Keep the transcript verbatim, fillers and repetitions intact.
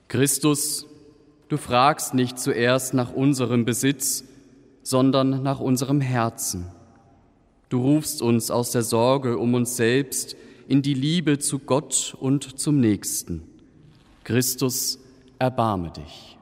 Christus, du fragst nicht zuerst nach unserem Besitz, sondern nach unserem Herzen. Du rufst uns aus der Sorge um uns selbst in die Liebe zu Gott und zum Nächsten. Christus, erbarme dich.